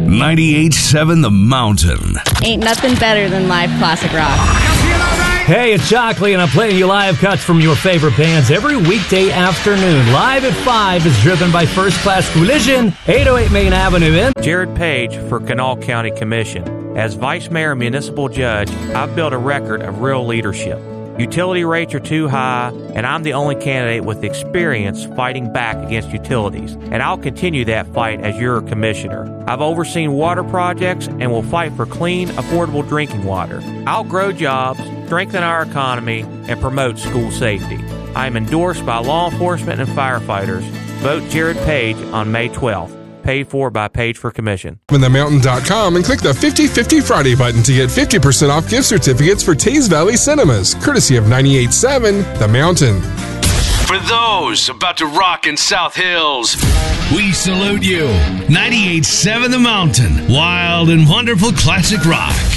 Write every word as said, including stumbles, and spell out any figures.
ninety-eight point seven The Mountain. Ain't nothing better than live classic rock. Hey, it's Shockley, and I'm playing you live cuts from your favorite bands every weekday afternoon. Live at five is driven by First Class Collision, eight oh eight Main Avenue in. Jared Page for Kanawha County Commission. As Vice Mayor and Municipal Judge, I've built a record of real leadership. Utility rates are too high, and I'm the only candidate with experience fighting back against utilities, and I'll continue that fight as your commissioner. I've overseen water projects and will fight for clean, affordable drinking water. I'll grow jobs, strengthen our economy, and promote school safety. I am endorsed by law enforcement and firefighters. Vote Jared Page on May twelfth. Paid for by Page for Commission. the mountain dot com and click the fifty fifty Friday button to get fifty percent off gift certificates for Taze Valley Cinemas, courtesy of ninety-eight point seven The Mountain. For those about to rock in South Hills, we salute you. ninety-eight point seven The Mountain. Wild and wonderful classic rock.